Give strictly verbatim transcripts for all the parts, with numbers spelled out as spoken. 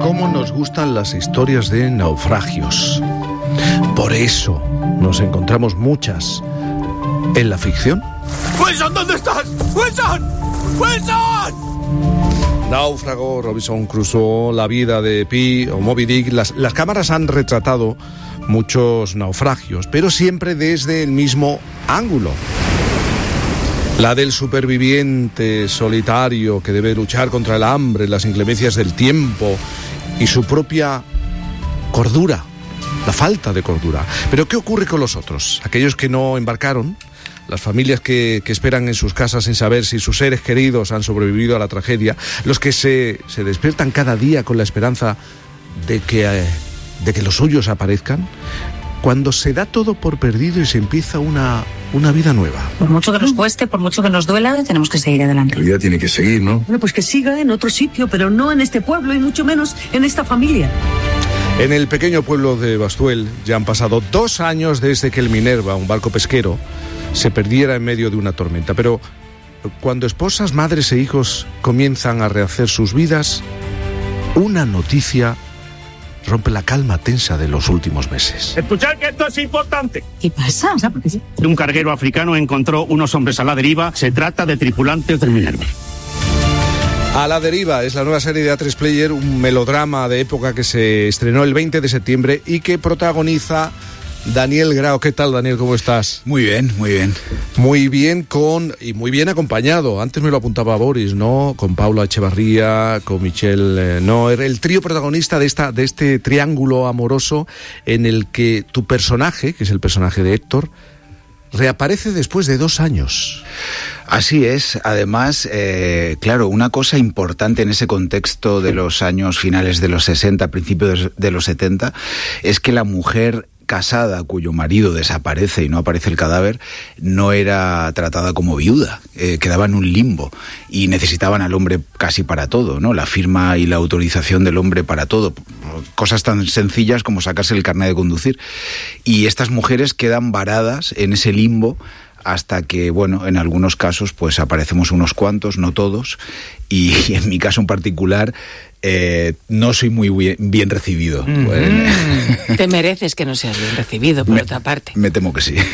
cómo nos gustan las historias de naufragios. Por eso nos encontramos muchas en la ficción. ¡Wilson, ¿dónde estás? ¡Wilson! ¡Wilson! Náufrago, Robinson Crusoe, La vida de Pi o Moby Dick. Las, las cámaras han retratado muchos naufragios, pero siempre desde el mismo ángulo. La del superviviente solitario que debe luchar contra el hambre, las inclemencias del tiempo y su propia cordura, la falta de cordura. Pero ¿qué ocurre con los otros? Aquellos que no embarcaron, las familias que, que esperan en sus casas sin saber si sus seres queridos han sobrevivido a la tragedia, los que se, se despiertan cada día con la esperanza de que, eh, de que los suyos aparezcan. Cuando se da todo por perdido y se empieza una, una vida nueva. Por mucho que nos cueste, por mucho que nos duela, tenemos que seguir adelante. La vida tiene que seguir, ¿no? Bueno, pues que siga en otro sitio, pero no en este pueblo y mucho menos en esta familia. En el pequeño pueblo de Bastuel ya han pasado dos años desde que el Minerva, un barco pesquero, se perdiera en medio de una tormenta. Pero cuando esposas, madres e hijos comienzan a rehacer sus vidas, una noticia rompe la calma tensa de los últimos meses. Escuchad que esto es importante. ¿Qué pasa? O sea, ¿por qué sí? Un carguero africano encontró unos hombres a la deriva. Se trata de tripulantes del Minerva. A la deriva es la nueva serie de A tres Player, un melodrama de época que se estrenó el veinte de septiembre y que protagoniza Daniel Grao. ¿Qué tal, Daniel? ¿Cómo estás? Muy bien, muy bien. Muy bien con y muy bien acompañado. Antes me lo apuntaba Boris, ¿no? Con Paula Echevarría, con Michelle eh, Noer, el trío protagonista de esta de este triángulo amoroso en el que tu personaje, que es el personaje de Héctor, reaparece después de dos años. Así es. Además, eh, claro, una cosa importante en ese contexto de los años finales de los sesenta, principios de los setenta, es que la mujer casada cuyo marido desaparece y no aparece el cadáver no era tratada como viuda, eh, quedaba en un limbo y necesitaban al hombre casi para todo, ¿no? La firma y la autorización del hombre para todo, cosas tan sencillas como sacarse el carnet de conducir, y estas mujeres quedan varadas en ese limbo hasta que, bueno, en algunos casos pues aparecemos unos cuantos, no todos, y en mi caso en particular eh, no soy muy bien, bien recibido. Mm-hmm. Bueno, te mereces que no seas bien recibido, por me, otra parte. Me temo que sí.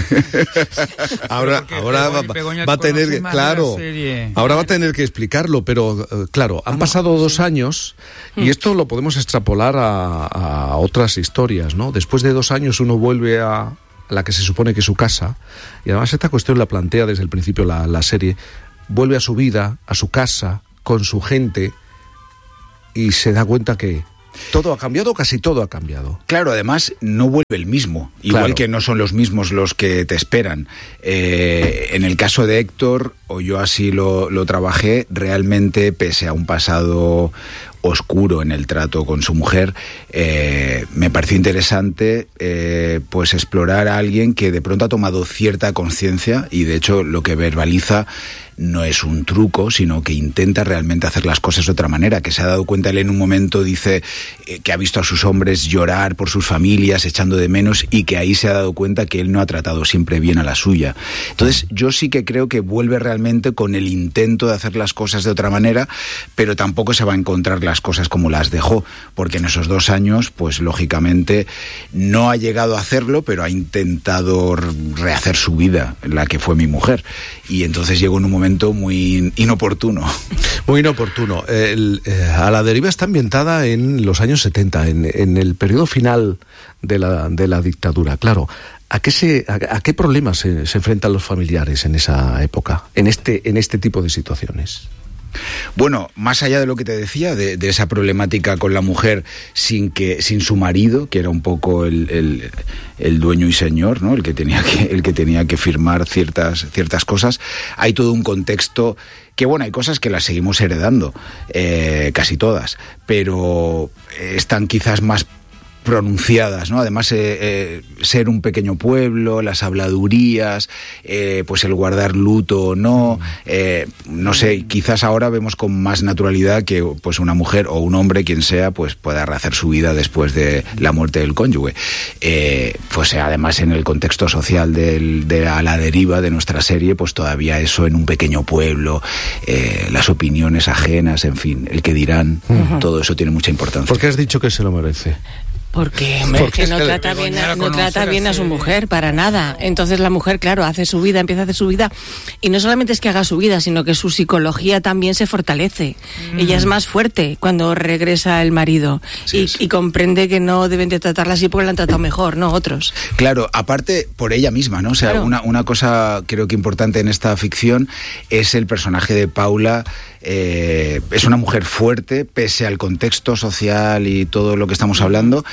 ahora ahora va, va a tener que, claro, ahora va a tener que explicarlo, pero uh, claro, han pasado dos años y esto lo podemos extrapolar a, a otras historias, ¿no? Después de dos años uno vuelve a la que se supone que es su casa, y además esta cuestión la plantea desde el principio la, la serie, vuelve a su vida, a su casa, con su gente, y se da cuenta que todo ha cambiado, casi todo ha cambiado. Claro, además no vuelve el mismo, igual claro. Que no son los mismos los que te esperan. Eh, en el caso de Héctor, o yo así lo, lo trabajé, realmente pese a un pasado oscuro en el trato con su mujer, eh, me pareció interesante eh, pues explorar a alguien que de pronto ha tomado cierta conciencia y de hecho lo que verbaliza no es un truco, sino que intenta realmente hacer las cosas de otra manera, que se ha dado cuenta, él en un momento dice eh, que ha visto a sus hombres llorar por sus familias, echando de menos, y que ahí se ha dado cuenta que él no ha tratado siempre bien a la suya. Entonces yo sí que creo que vuelve realmente con el intento de hacer las cosas de otra manera, pero tampoco se va a encontrar las cosas como las dejó, porque en esos dos años, pues lógicamente no ha llegado a hacerlo, pero ha intentado rehacer su vida, la que fue mi mujer, y entonces llegó en un momento muy inoportuno. Muy inoportuno. El, eh, A la deriva está ambientada en los años setenta, en, en el periodo final de la, de la dictadura. Claro, ¿a qué, se, a, a qué problemas se, se enfrentan los familiares en esa época, en este, en este tipo de situaciones? Bueno, más allá de lo que te decía, de, de esa problemática con la mujer sin que sin su marido, que era un poco el, el, el dueño y señor, ¿no? El que tenía que el que tenía que firmar ciertas ciertas cosas, hay todo un contexto que, bueno, hay cosas que las seguimos heredando, eh, casi todas, pero están quizás más pronunciadas, ¿no? Además, eh, eh, ser un pequeño pueblo, las habladurías, eh, pues el guardar luto o no, eh, no sé, quizás ahora vemos con más naturalidad que pues una mujer o un hombre, quien sea, pues pueda rehacer su vida después de la muerte del cónyuge. Eh, pues además en el contexto social del, de A la deriva de nuestra serie, pues todavía eso en un pequeño pueblo, eh, las opiniones ajenas, en fin, el que dirán, uh-huh. todo eso tiene mucha importancia. ¿Por qué has dicho que se lo merece? Porque, hombre, que no trata bien, a, no trata bien a su mujer, para nada. Entonces la mujer, claro, hace su vida, empieza a hacer su vida, y no solamente es que haga su vida, sino que su psicología también se fortalece. Mm. Ella es más fuerte cuando regresa el marido, sí, y, y comprende que no deben de tratarla así porque la han tratado mejor, no otros. Claro, aparte por ella misma, ¿no? O sea, claro. una, una cosa creo que importante en esta ficción es el personaje de Paula. Eh, es una mujer fuerte, pese al contexto social y todo lo que estamos hablando.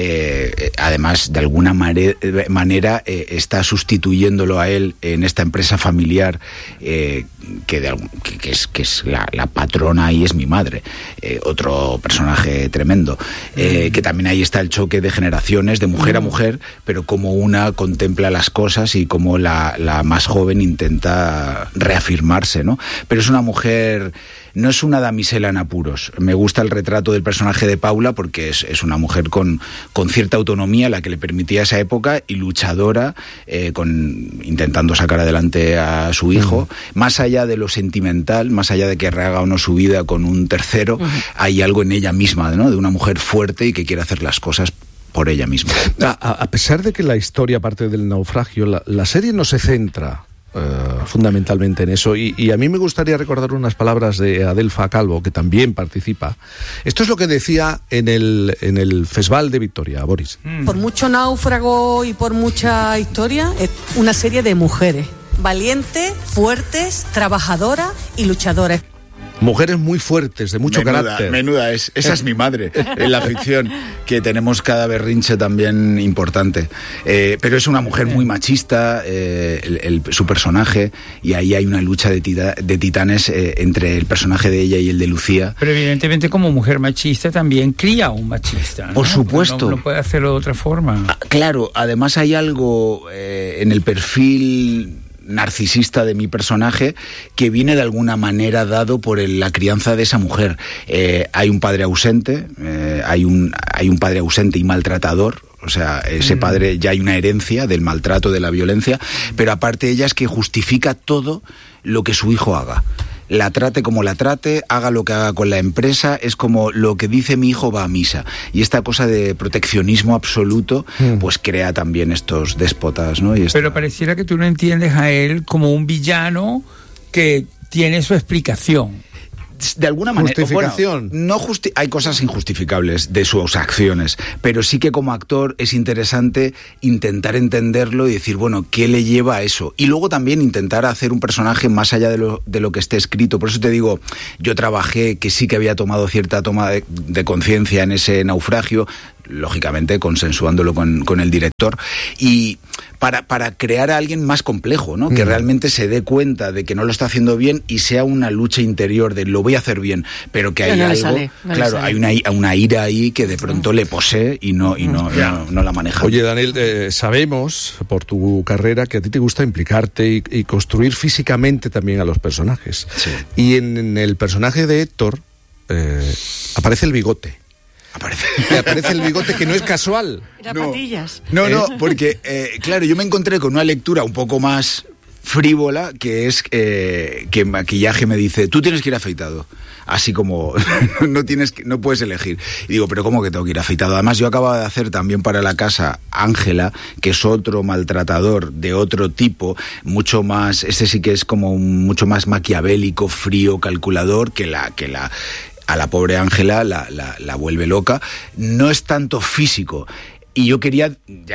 Eh, además, de alguna mare- manera, eh, está sustituyéndolo a él en esta empresa familiar, eh, que, de, que, que es, que es la, la patrona y es mi madre. Eh, otro personaje tremendo. Eh, que también ahí está el choque de generaciones, de mujer a mujer, pero como una contempla las cosas y como la, la más joven intenta reafirmarse, ¿no? Pero es una mujer... No es una damisela en apuros. Me gusta el retrato del personaje de Paula porque es, es una mujer con, con cierta autonomía, la que le permitía esa época, y luchadora, eh, con, intentando sacar adelante a su hijo. Uh-huh. Más allá de lo sentimental, más allá de que rehaga o no su vida con un tercero, uh-huh. hay algo en ella misma, ¿no? De una mujer fuerte y que quiere hacer las cosas por ella misma. A, a pesar de que la historia parte del naufragio, la, la serie no se centra Uh, fundamentalmente en eso, y, y a mí me gustaría recordar unas palabras de Adelfa Calvo, que también participa. Esto es lo que decía en el, en el Festival de Vitoria, Boris. Mm. Por mucho náufrago y por mucha historia, es una serie de mujeres valientes, fuertes, trabajadoras y luchadoras. Mujeres muy fuertes, de mucho menuda, carácter. Menuda, es, esa es mi madre en la ficción, que tenemos cada berrinche también importante. Eh, pero es una mujer muy machista, eh, el, el, su personaje, y ahí hay una lucha de, tita, de titanes eh, entre el personaje de ella y el de Lucía. Pero evidentemente como mujer machista también cría a un machista, ¿no? Por supuesto. No, no puede hacerlo de otra forma. Ah, claro, además hay algo eh, en el perfil narcisista de mi personaje que viene de alguna manera dado por el, la crianza de esa mujer. Eh, hay un padre ausente, eh, hay un hay un padre ausente y maltratador. O sea, ese padre, ya hay una herencia del maltrato, de la violencia, pero aparte ella es que justifica todo lo que su hijo haga. La trate como la trate, haga lo que haga con la empresa, es como lo que dice mi hijo va a misa. Y esta cosa de proteccionismo absoluto, mm. pues crea también estos déspotas, ¿no? Y esta... Pero pareciera que tú no entiendes a él como un villano que tiene su explicación. De alguna manera, justificación. Bueno, no justi- hay cosas injustificables de sus acciones, pero sí que como actor es interesante intentar entenderlo y decir, bueno, ¿qué le lleva a eso? Y luego también intentar hacer un personaje más allá de lo, de lo que esté escrito. Por eso te digo, yo trabajé que sí que había tomado cierta toma de, de conciencia en ese naufragio, lógicamente consensuándolo con, con el director, y para, para crear a alguien más complejo, ¿no? Mm. Que realmente se dé cuenta de que no lo está haciendo bien y sea una lucha interior de lo voy a hacer bien, pero que hay no, no algo, sale, no claro, hay una, una ira ahí que de pronto le posee y no, y no, yeah. no, no la maneja. Oye, Daniel, eh, sabemos por tu carrera que a ti te gusta implicarte y, y construir físicamente también a los personajes. Sí. Y en, en el personaje de Héctor eh, aparece el bigote. Aparece. aparece el bigote, que no es casual. Era no, patillas. No, no, porque, eh, claro, yo me encontré con una lectura un poco más frívola, que es eh, que maquillaje me dice, tú tienes que ir afeitado. Así como, no tienes que, no puedes elegir. Y digo, pero ¿cómo que tengo que ir afeitado? Además, yo acababa de hacer también para la casa Ángela, que es otro maltratador de otro tipo, mucho más, este sí que es como un, mucho más maquiavélico, frío, calculador, que la, que la, a la pobre Ángela la, la, la vuelve loca. No es tanto físico. Y yo quería, ya que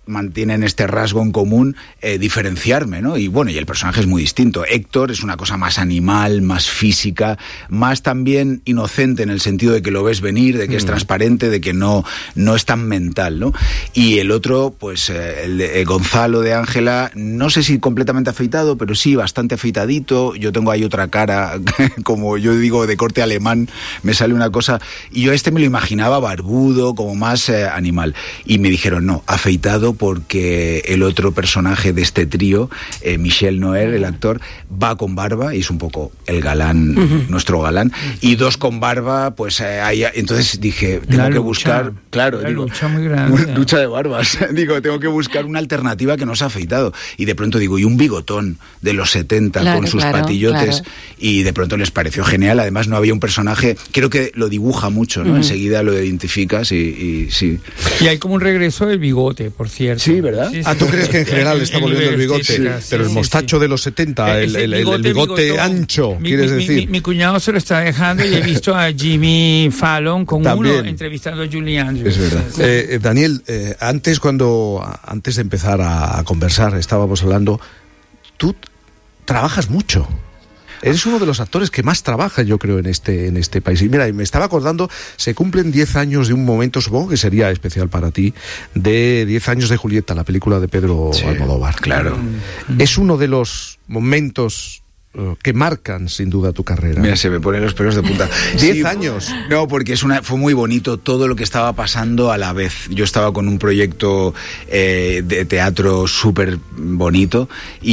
mantienen este rasgo en común, eh, diferenciarme, ¿no? Y bueno, y el personaje es muy distinto. Héctor es una cosa más animal, más física, más también inocente en el sentido de que lo ves venir, de que mm. es transparente, de que no, no es tan mental, ¿no? Y el otro, pues eh, el de, eh, Gonzalo de Ángela, no sé si completamente afeitado, pero sí bastante afeitadito. Yo tengo ahí otra cara, como yo digo, de corte alemán, me sale una cosa, y yo este me lo imaginaba barbudo, como más eh, animal. Y me dijeron, no, afeitado, porque el otro personaje de este trío, eh, Michel Noër, el actor, va con barba y es un poco el galán, uh-huh. nuestro galán, y dos con barba, pues eh, ahí, entonces dije, tengo la que lucha, buscar, claro, la digo, lucha muy grande, lucha de barbas, digo, tengo que buscar una alternativa que no sea afeitado, y de pronto digo, y un bigotón de los setenta claro, con sus claro, patillotes, claro. Y de pronto les pareció genial. Además no había un personaje, creo que lo dibuja mucho, ¿no? Uh-huh. Enseguida lo identificas y, y sí. Y hay como un regreso del bigote, por cierto. Sí, ¿verdad? Sí, sí. Ah, ¿tú crees que en general está volviendo el bigote? Sí, pero el sí, mostacho sí. de los setenta, el, el, el, bigote, el bigote bigotón. ancho, mi, ¿quieres mi, decir? Mi, mi, mi cuñado se lo está dejando y he visto a Jimmy Fallon con También. uno entrevistando a Julie Andrews. Es verdad. Sí. Eh, Daniel, eh, antes cuando antes de empezar a, a conversar, estábamos hablando, tú trabajas mucho. Eres uno de los actores que más trabaja, yo creo, en este en este país. Y mira, me estaba acordando, se cumplen diez años de un momento, supongo que sería especial para ti, de diez años de Julieta, la película de Pedro sí, Almodóvar. Claro. Es uno de los momentos que marcan sin duda tu carrera. Mira, se me ponen los pelos de punta. Diez sí, años. No, porque es una, fue muy bonito todo lo que estaba pasando a la vez. Yo estaba con un proyecto eh, de teatro súper bonito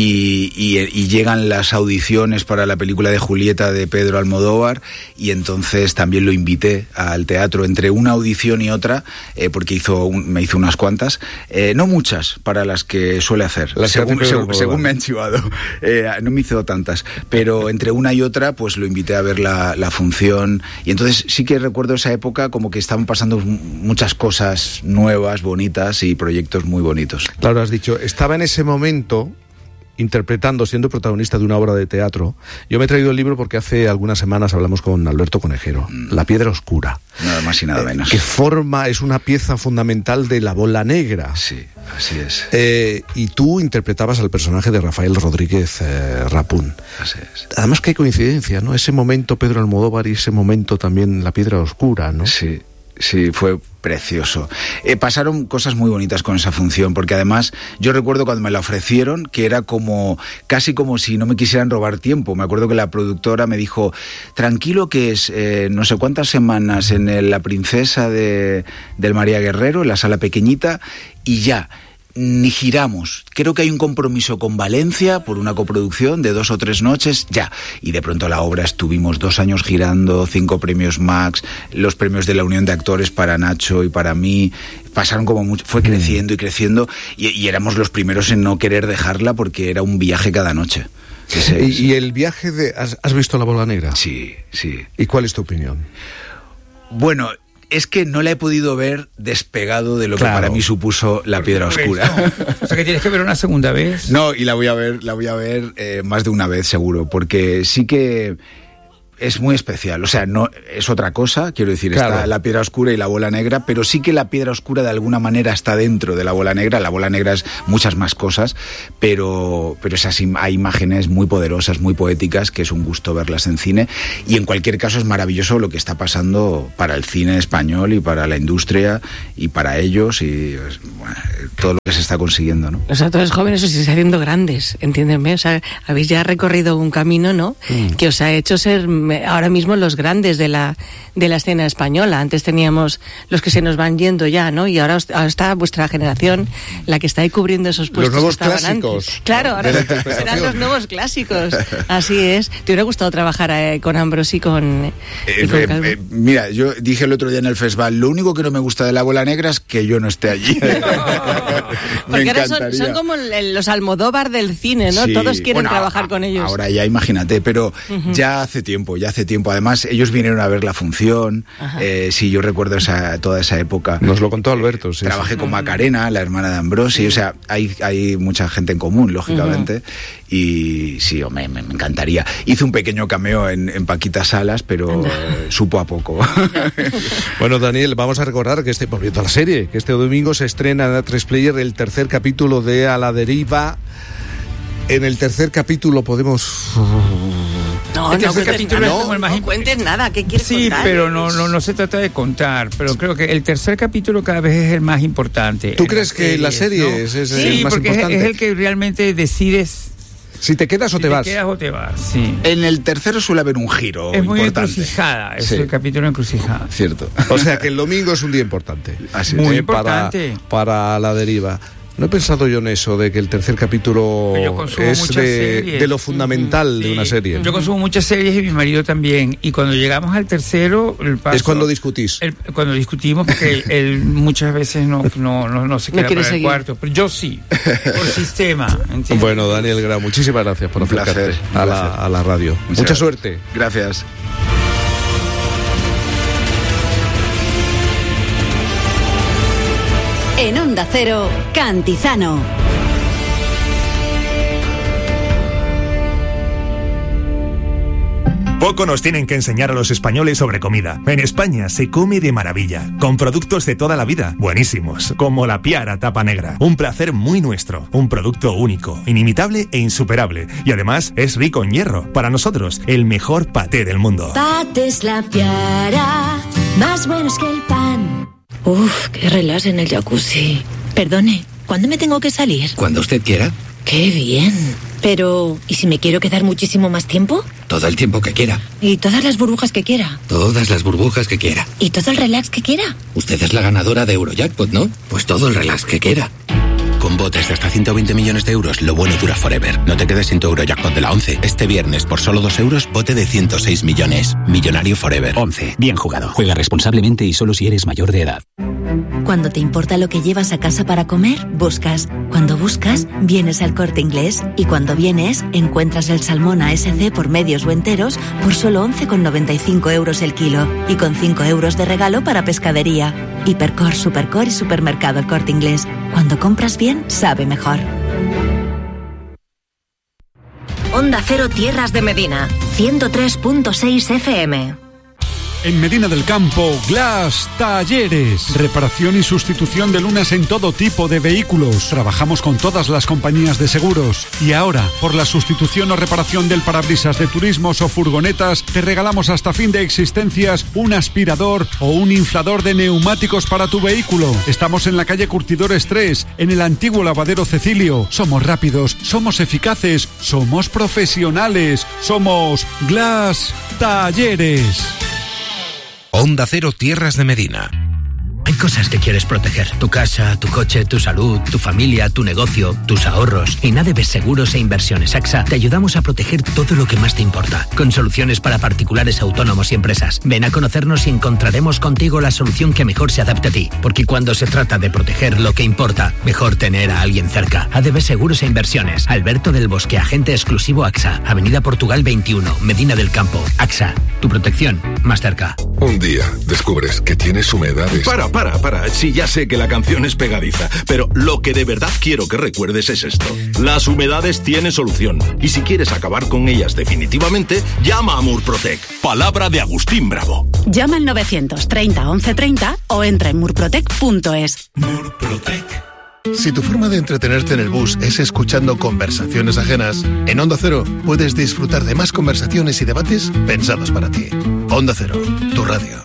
y, y, y llegan las audiciones para la película de Julieta de Pedro Almodóvar y entonces también lo invité al teatro entre una audición y otra, eh, porque hizo un, me hizo unas cuantas, eh, no muchas para las que suele hacer, las según, que según, según me han chivado. Eh, no me hizo tantas. Pero entre una y otra pues lo invité a ver la, la función y entonces sí que recuerdo esa época como que estaban pasando muchas cosas nuevas, bonitas y proyectos muy bonitos. Claro, has dicho, estaba en ese momento interpretando, siendo protagonista de una obra de teatro. Yo me he traído el libro porque hace algunas semanas hablamos con Alberto Conejero, mm. La piedra oscura. Nada más y nada menos. Eh, que forma, es una pieza fundamental de La bola negra. Sí, así es. Eh, y tú interpretabas al personaje de Rafael Rodríguez eh, Rapún. Así es. Además, qué coincidencia, ¿no? Ese momento Pedro Almodóvar y ese momento también La piedra oscura, ¿no? Sí. Sí, fue precioso. Eh, pasaron cosas muy bonitas con esa función, porque además yo recuerdo cuando me la ofrecieron que era como, casi como si no me quisieran robar tiempo. Me acuerdo que la productora me dijo, tranquilo que es eh, no sé cuántas semanas en el, La princesa de, del María Guerrero, en la sala pequeñita, y ya. Ni giramos. Creo que hay un compromiso con Valencia por una coproducción de dos o tres noches, ya. Y de pronto la obra estuvimos dos años girando, cinco premios Max, los premios de la Unión de Actores para Nacho y para mí. Pasaron como mucho, fue creciendo y creciendo y, y éramos los primeros en no querer dejarla porque era un viaje cada noche. Ese, ¿Y, y el viaje de... ¿has, ¿Has visto La bola negra? Sí, sí. ¿Y cuál es tu opinión? Bueno... Es que no la he podido ver despegado de lo claro. que para mí supuso La piedra oscura. O sea que tienes que ver una segunda vez. No, y la voy a ver, la voy a ver eh, más de una vez seguro, porque sí que es muy especial. O sea, no es otra cosa, quiero decir, claro. Está La piedra oscura y La bola negra, pero sí que La piedra oscura de alguna manera está dentro de La bola negra. La bola negra es muchas más cosas, pero, pero esas im- hay imágenes muy poderosas, muy poéticas, que es un gusto verlas en cine. Y en cualquier caso es maravilloso lo que está pasando para el cine español y para la industria y para ellos y bueno, todo lo que se está consiguiendo, ¿no? Los actores jóvenes os estáis haciendo grandes, entiéndeme. O sea, habéis ya recorrido un camino, ¿no? Mm. Que os ha hecho ser ahora mismo los grandes de la de la escena española. Antes teníamos los que se nos van yendo ya, ¿no? Y ahora, os, ahora está vuestra generación la que está ahí cubriendo esos puestos. Los nuevos que estaban clásicos. Antes. Claro, ahora serán los nuevos clásicos. Así es. ¿Te hubiera gustado trabajar eh, con Ambrosi y con, eh, y con eh, eh, mira, yo dije el otro día en el festival, lo único que no me gusta de La bola negra es que yo no esté allí. Porque ahora son, son como el, los Almodóvar del cine, ¿no? Sí, Todos quieren bueno, trabajar a, con ellos. Ahora ya imagínate, pero uh-huh. ya hace tiempo. ya hace tiempo. Además, ellos vinieron a ver la función. Eh, sí, yo recuerdo esa, toda esa época. Nos lo contó Alberto, sí. Trabajé sí. con Macarena, la hermana de Ambrosi. O sea, hay, hay mucha gente en común, lógicamente. Uh-huh. Y sí, me, me, me encantaría. Hice un pequeño cameo en, en Paquita Salas, pero eh, supo a poco. Bueno, Daniel, vamos a recordar que este, volviendo a la serie, que este domingo se estrena en A tres Player el tercer capítulo de A la Deriva. En el tercer capítulo podemos... No, el no, tercer capítulo no, es como el más no cuentes nada, ¿qué quieres sí, contar? Sí, pero no, no, no se trata de contar, pero creo que el tercer capítulo cada vez es el más importante. ¿Tú crees que la serie ¿no? es, es sí, el más porque importante? Es, es el que realmente decides... Si te quedas o si te, te vas. Si te quedas o te vas, sí. En el tercero suele haber un giro Es muy importante. encrucijada, es sí. el capítulo encrucijada. Cierto. O sea que el domingo es un día importante. Así muy eh, importante. Para, para La Deriva. No he pensado yo en eso, de que el tercer capítulo es de, de lo fundamental sí. de una serie. Yo consumo muchas series y mi marido también. Y cuando llegamos al tercero... El paso, es cuando discutís. El, cuando discutimos, porque él, él muchas veces no, no, no, no se queda no para seguir. El cuarto. Pero yo sí, por sistema. ¿Entiendes? Bueno, Daniel Grau, muchísimas gracias por acercarte a la, a la radio. Muchas Mucha gracias. Suerte. Gracias. En Onda Cero, Cantizano. Poco nos tienen que enseñar a los españoles sobre comida. En España se come de maravilla, con productos de toda la vida, buenísimos, como la Piara Tapa Negra. Un placer muy nuestro, un producto único, inimitable e insuperable. Y además es rico en hierro. Para nosotros, el mejor paté del mundo. Patés La Piara, más buenos que el pan. Uf, qué relax en el jacuzzi. Perdone, ¿cuándo me tengo que salir? Cuando usted quiera. ¡Qué bien! Pero, ¿y si me quiero quedar muchísimo más tiempo? Todo el tiempo que quiera. ¿Y todas las burbujas que quiera? Todas las burbujas que quiera. ¿Y todo el relax que quiera? Usted es la ganadora de Eurojackpot, ¿no? Pues todo el relax que quiera. Con botes de hasta ciento veinte millones de euros, lo bueno dura forever. No te quedes sin tu Eurojackpot de la once. Este viernes, por solo dos euros, bote de ciento seis millones. Millonario forever. once. Bien jugado. Juega responsablemente y solo si eres mayor de edad. Cuando te importa lo que llevas a casa para comer, buscas. Cuando buscas, vienes al Corte Inglés. Y cuando vienes, encuentras el salmón A S C por medios o enteros por solo once con noventa y cinco euros el kilo. Y con cinco euros de regalo para pescadería. Hipercor, Supercor y Supermercado El Corte Inglés. Cuando compras bien, sabe mejor. Onda Cero Tierras de Medina, ciento tres punto seis F M. En Medina del Campo, Glass Talleres. Reparación y sustitución de lunas en todo tipo de vehículos. Trabajamos con todas las compañías de seguros. Y ahora, por la sustitución o reparación del parabrisas de turismos o furgonetas, te regalamos hasta fin de existencias un aspirador o un inflador de neumáticos para tu vehículo. Estamos en la calle Curtidores tres, en el antiguo lavadero Cecilio. Somos rápidos, somos eficaces, somos profesionales. Somos Glass Talleres. Onda Cero Tierras de Medina. Hay cosas que quieres proteger. Tu casa, tu coche, tu salud, tu familia, tu negocio, tus ahorros. En A D B Seguros e Inversiones AXA te ayudamos a proteger todo lo que más te importa. Con soluciones para particulares, autónomos y empresas. Ven a conocernos y encontraremos contigo la solución que mejor se adapte a ti. Porque cuando se trata de proteger lo que importa, mejor tener a alguien cerca. A D B Seguros e Inversiones. Alberto del Bosque, agente exclusivo AXA. Avenida Portugal veintiuno, Medina del Campo. AXA, tu protección más cerca. Un día descubres que tienes humedades. Para, para, para. Sí, ya sé que la canción es pegadiza, pero lo que de verdad quiero que recuerdes es esto. Las humedades tienen solución. Y si quieres acabar con ellas definitivamente, llama a Murprotec. Palabra de Agustín Bravo. Llama al novecientos treinta once treinta o entra en murprotec punto es. Murprotec. Si tu forma de entretenerte en el bus es escuchando conversaciones ajenas, en Onda Cero puedes disfrutar de más conversaciones y debates pensados para ti. Onda Cero, tu radio.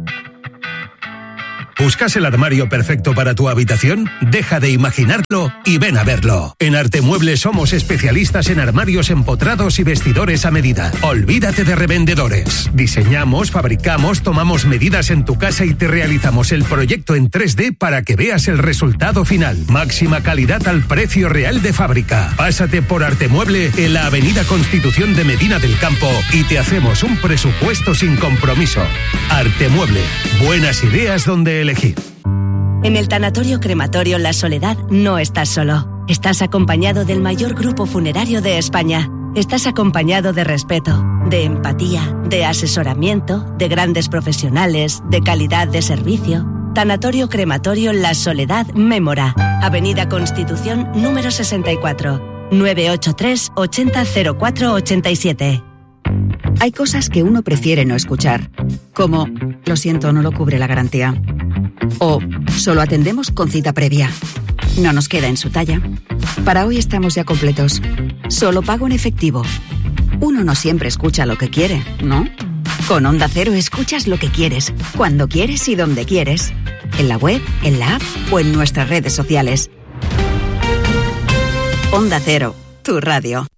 ¿Buscas el armario perfecto para tu habitación? Deja de imaginarlo y ven a verlo. En Artemuebles somos especialistas en armarios empotrados y vestidores a medida. Olvídate de revendedores. Diseñamos, fabricamos, tomamos medidas en tu casa y te realizamos el proyecto en tres D para que veas el resultado final. Máxima calidad al precio real de fábrica. Pásate por Artemueble en la Avenida Constitución de Medina del Campo y te hacemos un presupuesto sin compromiso. Artemueble. Buenas ideas donde elegir. En el Tanatorio Crematorio La Soledad no estás solo. Estás acompañado del mayor grupo funerario de España. estás acompañado de respeto, de empatía, de asesoramiento, de grandes profesionales, de calidad de servicio. Tanatorio Crematorio La Soledad Mémora, Avenida Constitución número sesenta y cuatro, nueve ocho tres, ochenta, cero cuatro, ochenta y siete. Hay cosas que uno prefiere no escuchar, como lo siento, no lo cubre la garantía. O solo atendemos con cita previa. No nos queda en su talla. Para hoy estamos ya completos. Solo pago en efectivo. Uno no siempre escucha lo que quiere, ¿no? Con Onda Cero escuchas lo que quieres, cuando quieres y donde quieres. En la web, en la app o en nuestras redes sociales. Onda Cero, tu radio.